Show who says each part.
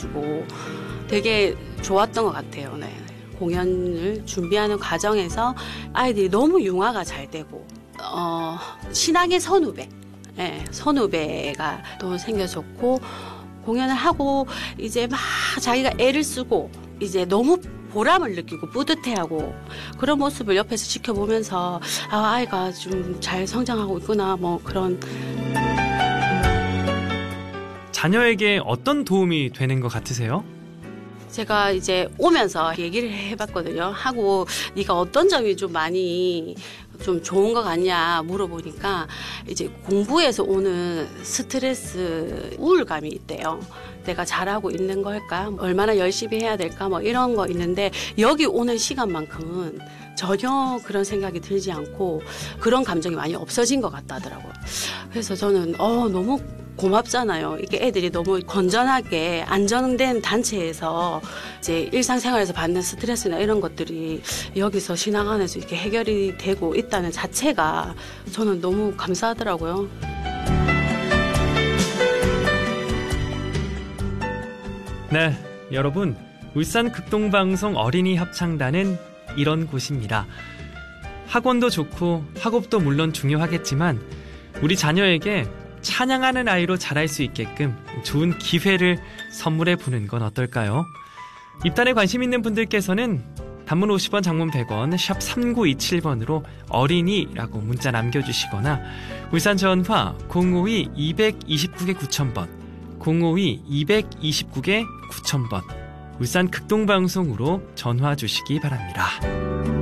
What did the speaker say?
Speaker 1: 해주고 되게 좋았던 것 같아요. 네. 공연을 준비하는 과정에서 아이들이 너무 융화가 잘 되고 신앙의 선후배, 네, 선후배가 또 생겨졌고 공연을 하고 이제 막 자기가 애를 쓰고 이제 너무 보람을 느끼고 뿌듯해하고 그런 모습을 옆에서 지켜보면서 아이가 좀 잘 성장하고 있구나 뭐 그런.
Speaker 2: 자녀에게 어떤 도움이 되는 것 같으세요?
Speaker 1: 제가 이제 오면서 얘기를 해봤거든요. 하고 네가 어떤 점이 좀 많이 좀 좋은 것 같냐 물어보니까 이제 공부에서 오는 스트레스, 우울감이 있대요. 내가 잘하고 있는 걸까? 얼마나 열심히 해야 될까? 뭐 이런 거 있는데 여기 오는 시간만큼은 전혀 그런 생각이 들지 않고 그런 감정이 많이 없어진 것 같다 하더라고요. 그래서 저는 너무 고맙잖아요. 이게 애들이 너무 건전하게 안정된 단체에서 이제 일상생활에서 받는 스트레스나 이런 것들이 여기서 신앙 안에서 이렇게 해결이 되고 있다는 자체가 저는 너무 감사하더라고요.
Speaker 2: 네, 여러분, 울산 극동방송 어린이 합창단은 이런 곳입니다. 학원도 좋고 학업도 물론 중요하겠지만 우리 자녀에게 찬양하는 아이로 자랄 수 있게끔 좋은 기회를 선물해 보는 건 어떨까요? 입단에 관심 있는 분들께서는 단문 50원, 장문 100원, 샵 3927번으로 어린이라고 문자 남겨주시거나 울산 전화 052-229개 9000번 052-229개 9000번 울산 극동방송으로 전화 주시기 바랍니다.